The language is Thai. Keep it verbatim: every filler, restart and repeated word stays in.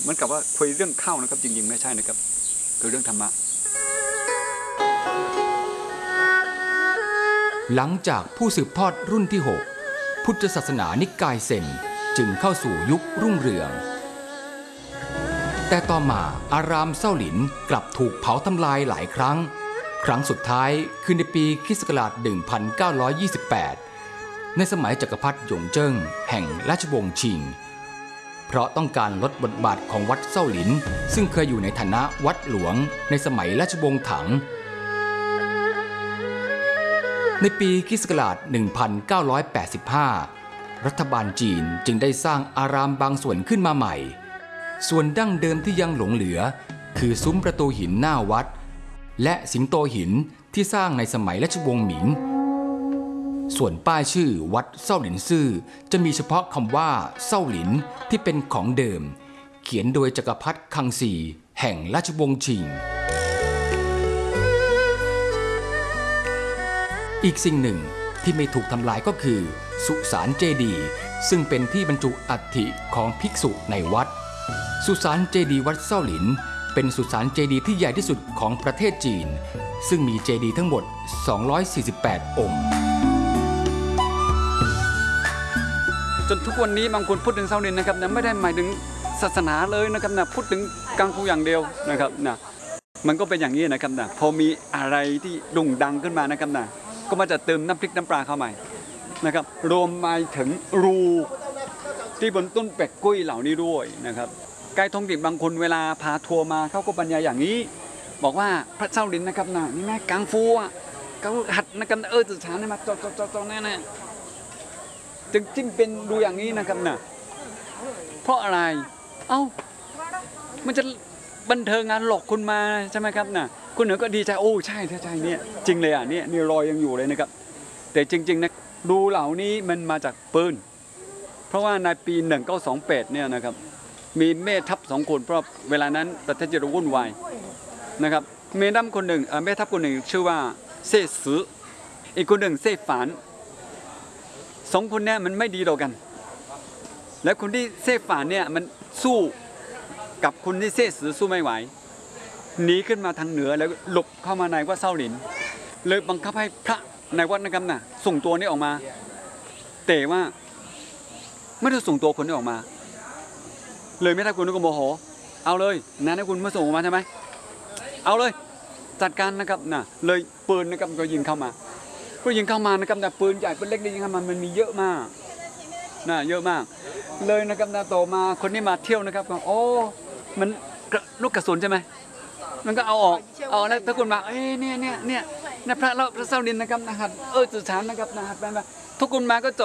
เหมือนกับว่าคุยเรื่องข้าวนะครับจริงๆไม่ใช่นะครับคือเรื่องธรรมะหลังจากผู้สืบทอดรุ่นที่หกพุทธศาสนานิกายเซนจึงเข้าสู่ยุครุ่งเรืองแต่ต่อมาอารามเซาหลินกลับถูกเผาทำลายหลายครั้งครั้งสุดท้ายคือในปีค.ศ. หนึ่งพันเก้าร้อยยี่สิบแปดในสมัยจักรพรรดิหยงเจิ้งแห่งราชวงศ์ชิงเพราะต้องการลดบทบาทของวัดเซาหลินซึ่งเคยอยู่ในฐานะวัดหลวงในสมัยราชวงศ์ถังในปีค.ศ. หนึ่งพันเก้าร้อยแปดสิบห้ารัฐบาลจีนจึงได้สร้างอารามบางส่วนขึ้นมาใหม่ส่วนดั้งเดิมที่ยังหลงเหลือคือซุ้มประตูหินหน้าวัดและสิงโตหินที่สร้างในสมัยราชวงศ์หมิงส่วนป้ายชื่อวัดเซาหลินซื่อจะมีเฉพาะคำว่าเซาหลินที่เป็นของเดิมเขียนโดยจักรพรรดิคังซีแห่งราชวงศ์ชิงอีกสิ่งหนึ่งที่ไม่ถูกทำลายก็คือสุสานเจดีย์ซึ่งเป็นที่บรรจุอัฐิของภิกษุในวัดสุสานเจดีย์วัดเซาหลินเป็นสุสานเจดีย์ที่ใหญ่ที่สุดของประเทศจีนซึ่งมีเจดีย์ทั้งหมดสองร้อยสี่สิบแปดองค์จนทุกวันนี้บางคนพูดถึงเซาหลินนะครับนะไม่ได้หมายถึงศาสนาเลยนะครับนะพูดถึงกังฟูอย่างเดียวนะครับนะมันก็เป็นอย่างนี้นะครับนะพอมีอะไรที่โด่งดังขึ้นมานะครับนะก็มาจะเติมน้ำพริกน้ำปลาเข้ามานะครับรวมมาถึงรูที่บนต้นเป็กกุ้ยเหล่านี้ด้วยนะครับไกด์ท้องถิ่นบางคนเวลาพาทัวร์มาเขาก็บรรยายอย่างนี้บอกว่าพระเจ้าหลินนะครับนะนี่แม่กังฟูอ่ะเขาหัดนะครับเออสื่อสารมาจอจอจอจอแน่แน่จึงจึงเป็นดูอย่างนี้นะครับนะเพราะอะไรเอ้ามันจะบันเทิงงานหลอกคุณมาใช่ไหมครับนะคุณเหนือก็ดีใจโอ้ใช่ใช่เนี่ยจริงเลยอ่ะเนี่ยนี่รอยยังอยู่เลยนะครับแต่จริงๆนะดูเหล่านี้มันมาจากปืนเพราะว่าในปีหนึ่งเก้าสองแปดเนี่ยนะครับมีแม่ทัพสองคนเพราะเวลานั้นประเทศจะวุ่นวายนะครับแม่ทัพคนหนึ่งแม่ทัพคนหนึ่งชื่อว่าเซ่ซืออีกคนหนึ่งเซ่ฝานสองคนเนี่ยมันไม่ดีต่อกันและคนที่เซ่ฝานเนี่ยมันสู้กับคนที่เซ่ซือสู้ไม่ไหวหนีขึ้นมาทางเหนือแล้วหลบเข้ามาในวัดเซาหลินเลยบังคับให้พระในวัดนะครับน่ะส่งตัวนี้ออกมาแต่ว่าไม่ได้ส่งตัวคนนี้ออกมาเลยไม่ได้คุณก็โมโหเอาเลยนะนะคุณมาส่งออกมาใช่ไหมเอาเลยจัดการนะครับน่ะเลยปืนนะครับก็ยิงเข้ามาก็ยิงเข้ามานะครับแต่ปืนใหญ่ปืนเล็กนี่ยิงเข้ามามันมีเยอะมากน่ะเยอะมากเลยนะครับน่ะโตมาคนนี้มาเที่ยวนะครับก็โอ้มันลูกกระสุนใช่ไหมมันก็เอาออกเอาแล้วถ้าคุณมาเอ้ยเนี่ยเนี่ยเนี่ยนะพระเราพระเซาหลินนะครับนะฮัดเออสื่อสารนะครับนะฮัดไปมาทุกคนมาก็